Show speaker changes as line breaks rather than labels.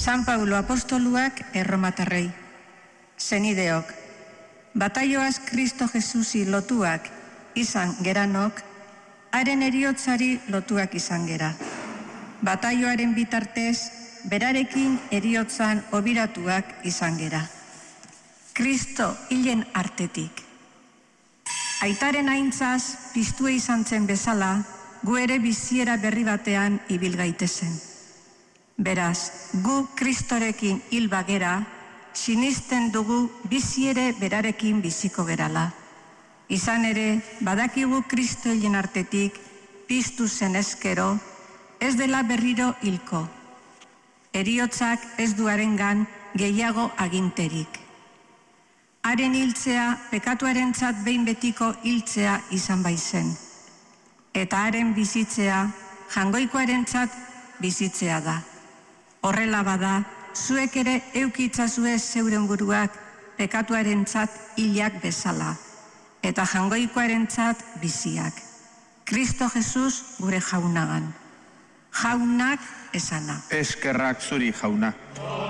San Paulo apostoluak erromatarrei. Senideok, bataioaz Kristo Jesusi lotuak izan geranok, haren heriotzari lotuak izan gera. Bataioaren bitartez, berarekin heriotzan obiratuak izan gera. Kristo hilen artetik. Aitaren aintzaz piztue izan zen bezala, gu ere biziera berri batean ibil gaitezen. Beraz, gu Kristorekin hil bagera, sinisten dugu biziere berarekin biziko gerala. Izan ere, badakigu Kristo hilen artetik piztu zen ezkero, ez dela berriro hilko. Heriotzak ez duarengan gehiago aginterik. Haren hiltzea pekatuarentzat behin betiko hiltzea izan baizen. Eta haren bizitzea jangoikoarentzat bizitzea da. Horrela bada, zuek ere eukitzazue zeuren buruak pekatuarentzat hilak bezala, eta jangoikoarentzat biziak. Kristo Jesus gure jaunagan. Jaunak esana.
Eskerrak zuri, jauna.